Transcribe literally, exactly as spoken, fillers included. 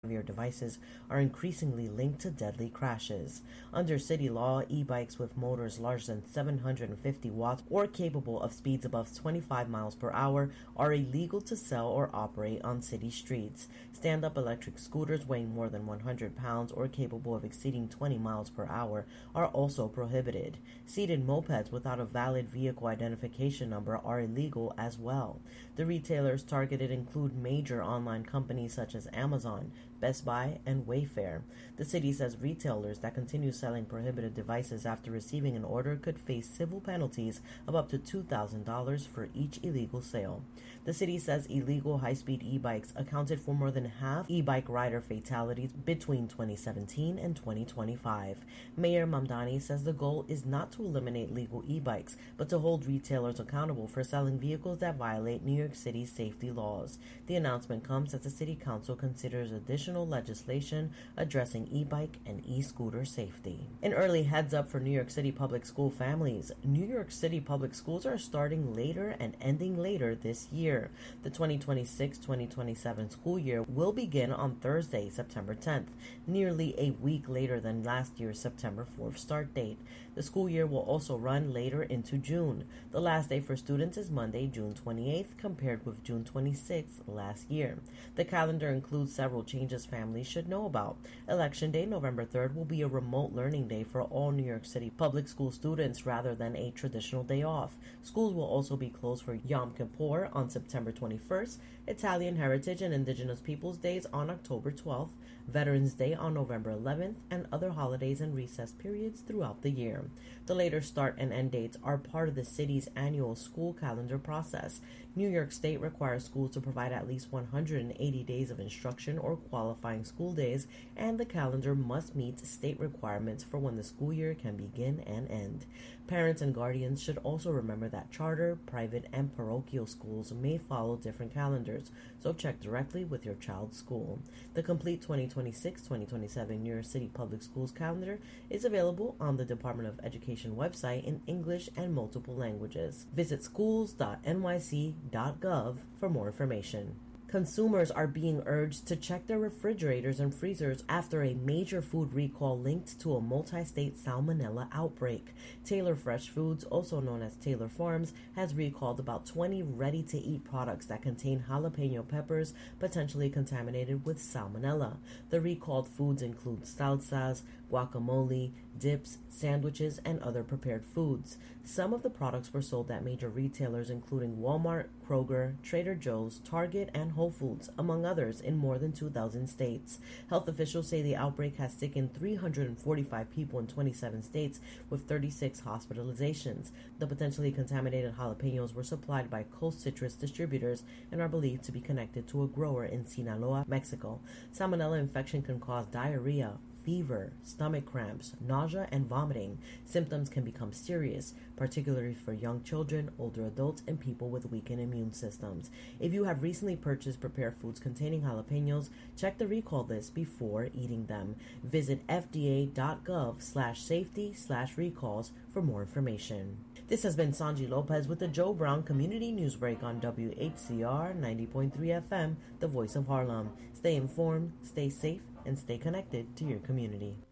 Your devices are increasingly linked to deadly crashes. Under city law, e-bikes with motors larger than seven hundred fifty watts or capable of speeds above twenty-five miles per hour are illegal to sell or operate on city streets. Stand-up electric scooters weighing more than one hundred pounds or capable of exceeding twenty miles per hour are also prohibited. Seated mopeds without a valid vehicle identification number are illegal as well. The retailers targeted include major online companies such as Amazon, Best Buy, and Wayfair. The city says retailers that continue selling prohibited devices after receiving an order could face civil penalties of up to two thousand dollars for each illegal sale. The city says illegal high-speed e-bikes accounted for more than half e-bike rider fatalities between twenty seventeen and twenty twenty-five. Mayor Mamdani says the goal is not to eliminate legal e-bikes, but to hold retailers accountable for selling vehicles that violate New York City's safety laws. The announcement comes as the City Council considers additional legislation addressing e-bike and e-scooter safety. An early heads up for New York City public school families. New York City public schools are starting later and ending later this year. The twenty twenty-six twenty twenty-seven school year will begin on Thursday, September tenth, nearly a week later than last year's September fourth start date. The school year will also run later into June. The last day for students is Monday, June twenty-eighth, compared with June twenty-sixth last year. The calendar includes several changes families should know about. Election Day, November third, will be a remote learning day for all New York City public school students rather than a traditional day off. Schools will also be closed for Yom Kippur on September twenty-first, Italian Heritage and Indigenous Peoples Days on October twelfth, Veterans Day on November eleventh, and other holidays and recess periods throughout the year. The later start and end dates are part of the city's annual school calendar process. New York State requires schools to provide at least one hundred eighty days of instruction or qualifying school days, and the calendar must meet state requirements for when the school year can begin and end. Parents and guardians should also remember that charter, private, and parochial schools may follow different calendars, so check directly with your child's school. The complete twenty twenty-six twenty twenty-seven New York City Public Schools calendar is available on the Department of Education website in English and multiple languages. Visit schools dot n y c dot gov for more information. Consumers are being urged to check their refrigerators and freezers after a major food recall linked to a multi-state salmonella outbreak. Taylor Fresh Foods, also known as Taylor Farms, has recalled about twenty ready-to-eat products that contain jalapeno peppers potentially contaminated with salmonella. The recalled foods include salsas, guacamole, dips, sandwiches, and other prepared foods. Some of the products were sold at major retailers including Walmart, Kroger, Trader Joe's, Target, and Whole Foods, among others, in more than two thousand states. Health officials say the outbreak has sickened three hundred forty-five people in twenty-seven states with thirty-six hospitalizations. The potentially contaminated jalapenos were supplied by Coast Citrus distributors and are believed to be connected to a grower in Sinaloa, Mexico. Salmonella infection can cause diarrhea, fever, stomach cramps, nausea, and vomiting. Symptoms can become serious, particularly for young children, older adults, and people with weakened immune systems. If you have recently purchased prepared foods containing jalapenos, check the recall list before eating them. Visit f d a dot gov slash safety slash recalls for more information. This has been Sanji Lopez with the Joe Brown Community Newsbreak on W H C R ninety point three F M, the voice of Harlem. Stay informed, stay safe, and stay connected to your community.